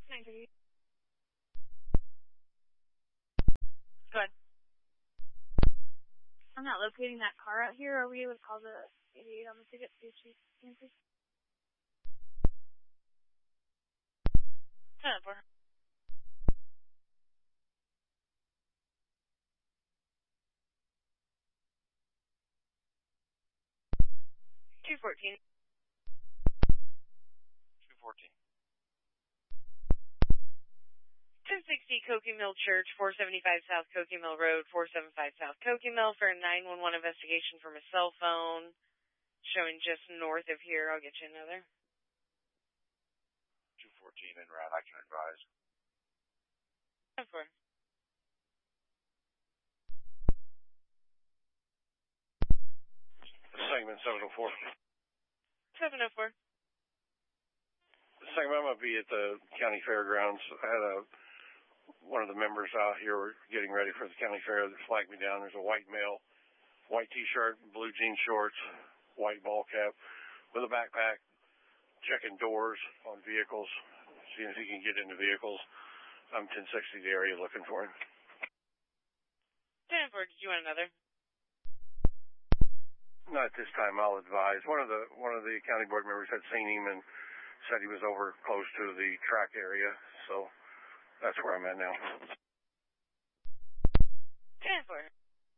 9:30. Go ahead. I'm not locating that car out here. Are we able to call the 88 on the ticket? See if she answers. 10-4. $214. 214. 1060 Cokie Mill Church, 475 South Cokie Mill Road, 475 South Cokie Mill for a 911 investigation from a cell phone showing just north of here. I'll get you another. 214 en route. I can advise. 10-4. Segment 704. 704. Segment, I'm going to be at the county fairgrounds. I had one of the members out here getting ready for the county fair that flagged me down. There's a white male, white T-shirt, blue jean shorts, white ball cap, with a backpack, checking doors on vehicles, seeing if he can get into vehicles. I'm 1060 the area looking for him. 10-4. Did you want another? Not this time. I'll advise. One of the county board members had seen him and said he was over close to the track area, so that's where I'm at now. 10-4.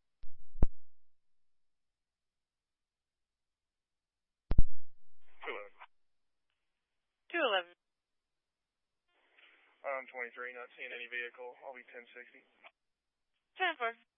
211. I'm 23, not seeing any vehicle. I'll be 1060. 10-4.